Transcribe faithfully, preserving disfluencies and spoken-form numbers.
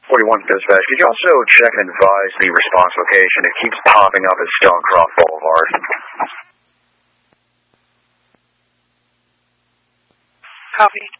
forty-one Dispatch, could you also check and advise the response location? It keeps popping up as Stonecroft Boulevard. Copy.